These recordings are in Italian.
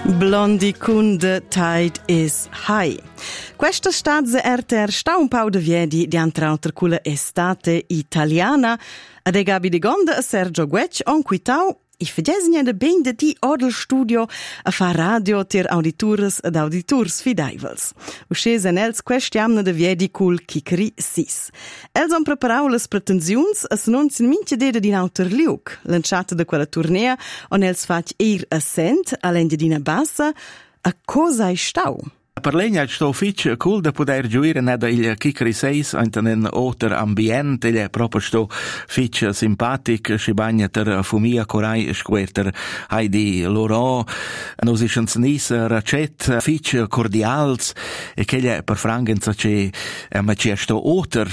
Blondie con The Tide is High. Questa stagione sta un po' di viedi di antrauter con l'estate italiana. Ad Gabi de Gonda e Sergio Guec on quitau I fedesnia de ben de di odel studio a fa radio ter auditores ed auditors fidaivels. Uscesen els questiamna de viedi cul Kikri sis. Els han preparau les pretensiuns as non sin mince dede din autor liuk. Lanciata de quella turnea on els fac assent all'ende dina bassa a cosa è stau. Per legna sto fitch cool da poter gioire neda il Kikri 6 in un otter ambiente, il proprio sto fitch simpatic, si bagna ter fumia corai squerter Heidi Laurent, nos ischens nis racet fitch cordials e che per frangenza che ma ci sto otter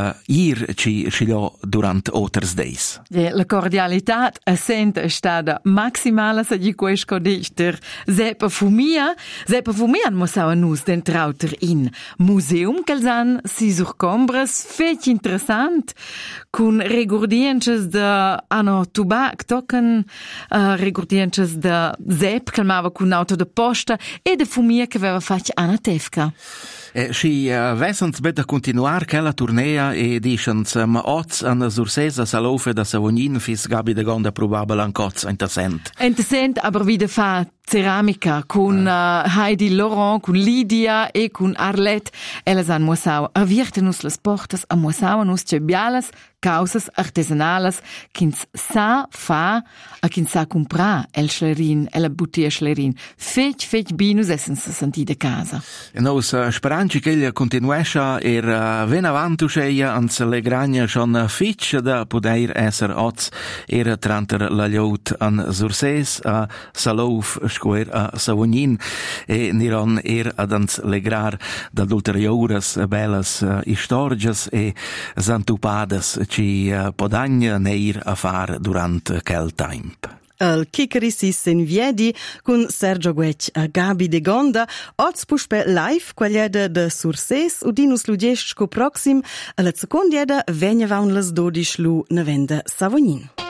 ci lo durant otters days. La cordialità assent è stata maximale se di questo dichter sepa fumia mo nus den trauter in museum calzan si surcombres fech interessant con regurdienches de ano tubac token regurdienches de zep calmava con auto de posta e de fumia che aveva fatto Anna Tefka. Si vessens beda continuar quella turnea e dicens ma oz an Sursesa Salofe da Savognin fis Gabi de Gonda probabel an Kotz interessant. Interessant, aber wieder fa ceramica con Heidi Laurent, con Lidia e con Arlette. Elles han musau aviertenus las portas a musauanus cebialas, causas artesanales, kins sa fa, a kins sa compra el schlerin, el buttia schlerin. Fech binus essen sa senti de casa. E nos speranci che il continuescia ven avantuscheia ans le gragna schon fitch da poder esser oz tranter la liot an Surses a Salouf square a Savognin e niron ad ans legrar da ulteriores belas istorgias e zantupadas ci podagna neir a far durant quel temp. El Kikri sis in viedi con Sergio Guec a Gabi de Gonda oz puspe live quaglieda de Surses udinus ludiesco proxim a la secondieda vegna vaun las 12 lu nevenda Savognin.